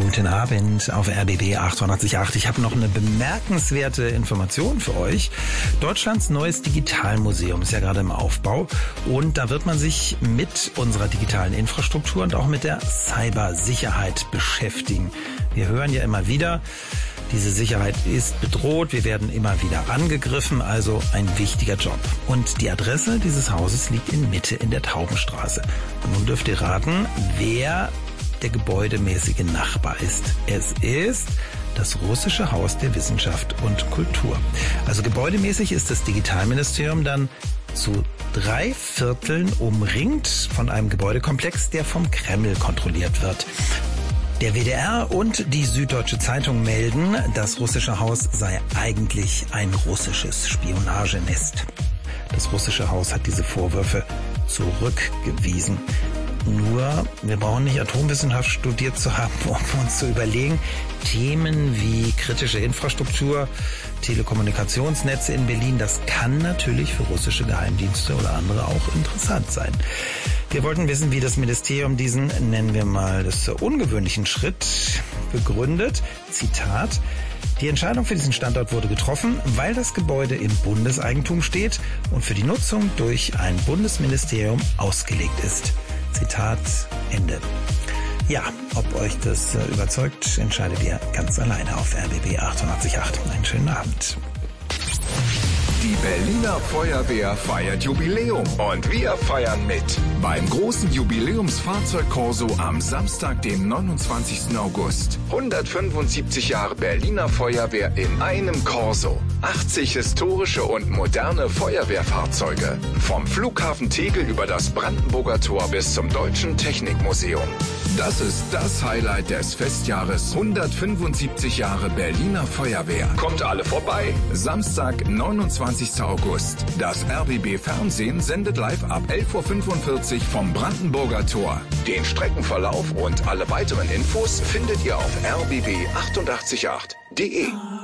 Guten Abend auf RBB 888. Ich habe noch eine bemerkenswerte Information für euch. Deutschlands neues Digitalmuseum ist ja gerade im Aufbau und da wird man sich mit unserer digitalen Infrastruktur und auch mit der Cybersicherheit beschäftigen. Wir hören ja immer wieder, diese Sicherheit ist bedroht, wir werden immer wieder angegriffen, also ein wichtiger Job. Und die Adresse dieses Hauses liegt in Mitte in der Taubenstraße. Und nun dürft ihr raten, wer der gebäudemäßige Nachbar ist. Es ist das Russische Haus der Wissenschaft und Kultur. Also gebäudemäßig ist das Digitalministerium dann zu 3/4 umringt von einem Gebäudekomplex, der vom Kreml kontrolliert wird. Der WDR und die Süddeutsche Zeitung melden, das Russische Haus sei eigentlich ein russisches Spionagenest. Das Russische Haus hat diese Vorwürfe zurückgewiesen. Nur, wir brauchen nicht Atomwissenschaft studiert zu haben, um uns zu überlegen, Themen wie kritische Infrastruktur, Telekommunikationsnetze in Berlin, das kann natürlich für russische Geheimdienste oder andere auch interessant sein. Wir wollten wissen, wie das Ministerium diesen, nennen wir mal, das ungewöhnlichen Schritt begründet. Zitat: Die Entscheidung für diesen Standort wurde getroffen, weil das Gebäude im Bundeseigentum steht und für die Nutzung durch ein Bundesministerium ausgelegt ist. Zitat Ende. Ja, ob euch das überzeugt, entscheidet ihr ganz alleine auf RBB 888. Einen schönen Abend. Die Berliner Feuerwehr feiert Jubiläum und wir feiern mit. Beim großen Jubiläumsfahrzeugkorso am Samstag, dem 29. August. 175 Jahre Berliner Feuerwehr in einem Korso. 80 historische und moderne Feuerwehrfahrzeuge. Vom Flughafen Tegel über das Brandenburger Tor bis zum Deutschen Technikmuseum. Das ist das Highlight des Festjahres 175 Jahre Berliner Feuerwehr. Kommt alle vorbei. Samstag, 29. August. Das RBB Fernsehen sendet live ab 11:45 Uhr vom Brandenburger Tor. Den Streckenverlauf und alle weiteren Infos findet ihr auf rbb888.de.